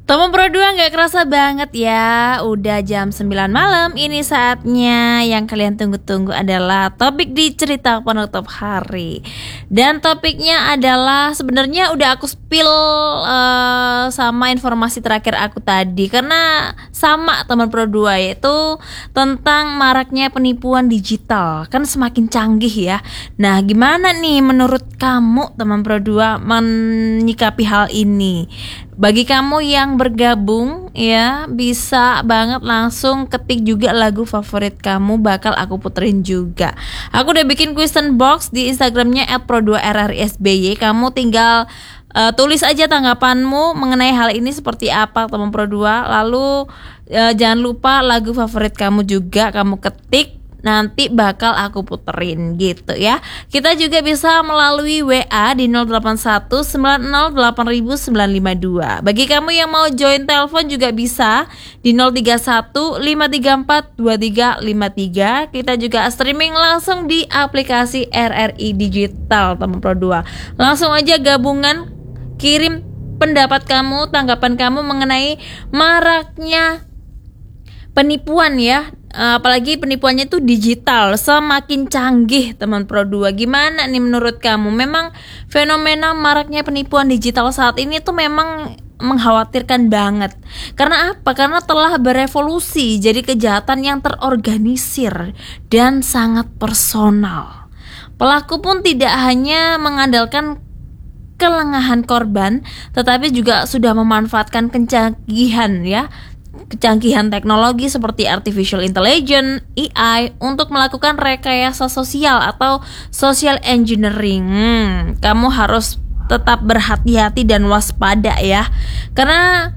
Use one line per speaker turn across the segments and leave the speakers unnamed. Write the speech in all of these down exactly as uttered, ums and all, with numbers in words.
Teman Pro dua nggak kerasa banget ya, udah jam sembilan malam. Ini saatnya yang kalian tunggu-tunggu adalah topik di cerita penutup hari. Dan topiknya adalah sebenarnya udah aku spill uh, sama informasi terakhir aku tadi. Karena sama teman Pro dua, yaitu tentang maraknya penipuan digital. Kan semakin canggih ya. Nah, gimana nih menurut kamu teman Pro dua menyikapi hal ini? Bagi kamu yang bergabung ya, bisa banget langsung ketik juga lagu favorit kamu, bakal aku puterin juga. Aku udah bikin question box di Instagramnya et pro dua r r i s b y. Kamu tinggal uh, tulis aja tanggapanmu mengenai hal ini seperti apa teman Pro dua. Lalu uh, jangan lupa lagu favorit kamu juga kamu ketik, nanti bakal aku puterin gitu ya. Kita juga bisa melalui W A di nol delapan satu sembilan nol delapan sembilan lima dua. Bagi kamu yang mau join telepon juga bisa di nol tiga satu lima tiga empat dua tiga lima tiga. Kita juga streaming langsung di aplikasi R R I Digital teman Pro dua. Langsung aja gabungan, kirim pendapat kamu, tanggapan kamu mengenai maraknya penipuan ya, apalagi penipuannya tuh digital, semakin canggih teman Pro dua. Gimana nih menurut kamu? Memang fenomena maraknya penipuan digital saat ini tuh memang mengkhawatirkan banget. Karena apa? Karena telah berevolusi jadi kejahatan yang terorganisir dan sangat personal. Pelaku pun tidak hanya mengandalkan kelengahan korban, tetapi juga sudah memanfaatkan kecanggihan ya kecanggihan teknologi seperti artificial intelligence, A I, untuk melakukan rekayasa sosial atau social engineering. Hmm, kamu harus tetap berhati-hati dan waspada ya, karena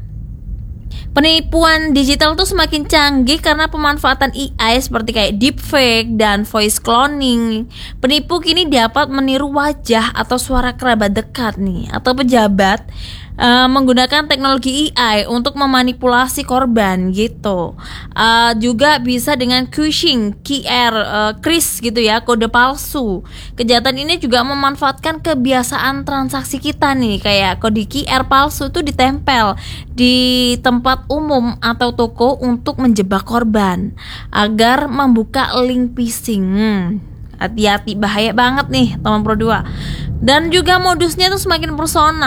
penipuan digital tuh semakin canggih karena pemanfaatan A I seperti kayak deepfake dan voice cloning. Penipu kini dapat meniru wajah atau suara kerabat dekat nih atau pejabat Uh, menggunakan teknologi A I untuk memanipulasi korban gitu. Uh, juga bisa dengan phishing, Q R, uh, kris gitu ya, kode palsu. Kejahatan ini juga memanfaatkan kebiasaan transaksi kita nih, kayak kode Q R palsu itu ditempel di tempat umum atau toko untuk menjebak korban agar membuka link phishing. Hmm, hati-hati, bahaya banget nih teman Pro dua. Dan juga modusnya tuh semakin personal.